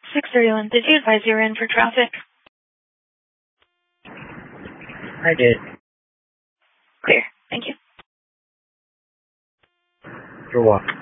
631, did you advise you were in for traffic? I did. Clear. Thank you. You're welcome.